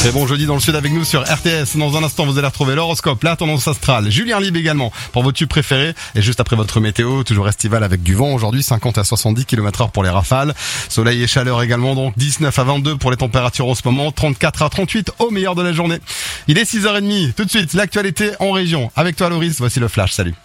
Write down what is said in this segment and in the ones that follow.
Très bon jeudi dans le sud avec nous sur RTS. Dans un instant, vous allez retrouver l'horoscope, la tendance astrale, Julien Libre également pour vos tubes préférés. Et juste après votre météo, toujours estival avec du vent. Aujourd'hui, 50 à 70 km/h pour les rafales. Soleil et chaleur également, donc 19 à 22 pour les températures en ce moment, 34 à 38 au meilleur de la journée. Il est 6h30. Tout de suite, l'actualité en région. Avec toi, Loris, voici le flash. Salut.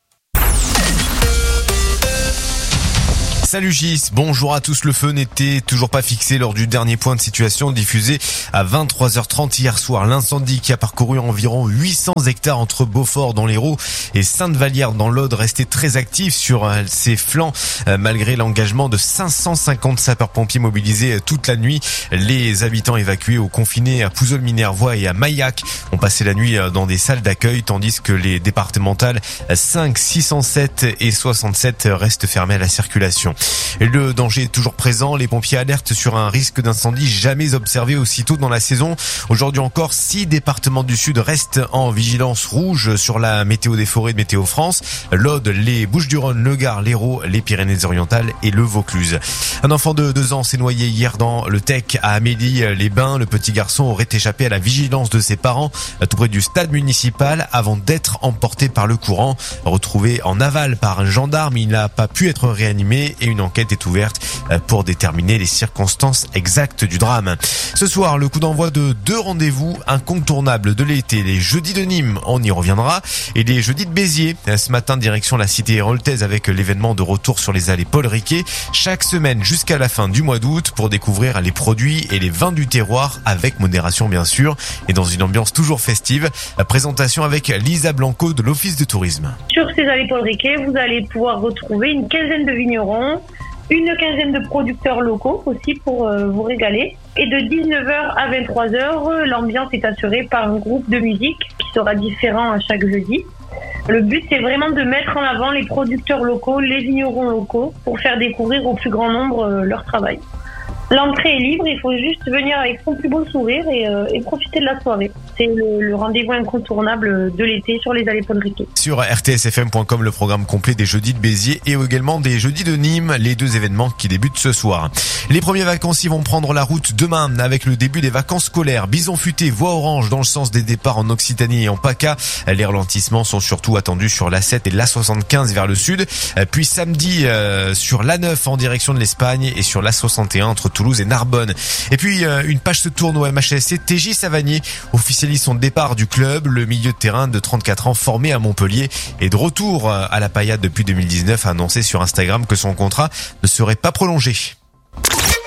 Salut Gis, bonjour à tous. Le feu n'était toujours pas fixé lors du dernier point de situation diffusé à 23h30 hier soir. L'incendie qui a parcouru environ 800 hectares entre Beaufort dans l'Hérault et Sainte-Vallière dans l'Aude restait très actif sur ses flancs malgré l'engagement de 550 sapeurs-pompiers mobilisés toute la nuit. Les habitants évacués ou confinés à Pouzeul-Minervois et à Maillac ont passé la nuit dans des salles d'accueil tandis que les départementales 5, 607 et 67 restent fermées à la circulation. Et le danger est toujours présent. Les pompiers alertent sur un risque d'incendie jamais observé aussitôt dans la saison. Aujourd'hui encore, 6 départements du Sud restent en vigilance rouge sur la météo des forêts de Météo France. L'Aude, les Bouches-du-Rhône, le Gard, l'Hérault, les Pyrénées-Orientales et le Vaucluse. Un enfant de 2 ans s'est noyé hier dans le Tech à Amélie-les-Bains. Le petit garçon aurait échappé à la vigilance de ses parents tout près du stade municipal avant d'être emporté par le courant. Retrouvé en aval par un gendarme, il n'a pas pu être réanimé et une enquête est ouverte pour déterminer les circonstances exactes du drame. Ce soir, le coup d'envoi de 2 rendez-vous incontournables de l'été. Les jeudis de Nîmes, on y reviendra, et les jeudis de Béziers. Ce matin, direction la cité héroltaise avec l'événement de retour sur les allées Paul Riquet. Chaque semaine jusqu'à la fin du mois d'août pour découvrir les produits et les vins du terroir avec modération bien sûr et dans une ambiance toujours festive. La présentation avec Lisa Blanco de l'Office de tourisme. Sur ces allées Paul Riquet, vous allez pouvoir retrouver une quinzaine de vignerons, une quinzaine de producteurs locaux aussi pour vous régaler. Et de 19h à 23h, l'ambiance est assurée par un groupe de musique qui sera différent à chaque jeudi. Le but, c'est vraiment de mettre en avant les producteurs locaux, les vignerons locaux, pour faire découvrir au plus grand nombre leur travail. L'entrée est libre, il faut juste venir avec son plus beau sourire et profiter de la soirée. C'est le rendez-vous incontournable de l'été sur les allées Paul Riquet. Sur rtsfm.com, le programme complet des jeudis de Béziers et également des jeudis de Nîmes, les 2 événements qui débutent ce soir. Les premiers vacanciers vont prendre la route demain avec le début des vacances scolaires. Bison futé, voie orange dans le sens des départs en Occitanie et en PACA. Les ralentissements sont surtout attendus sur l'A7 et l'A75 vers le sud. Puis samedi sur l'A9 en direction de l'Espagne et sur l'A61 entre Toulouse et Narbonne. Et puis une page se tourne au MHSC. TJ Savanier officialise son départ du club. Le milieu de terrain de 34 ans formé à Montpellier est de retour à la Paillade depuis 2019, a annoncé sur Instagram que son contrat ne serait pas prolongé.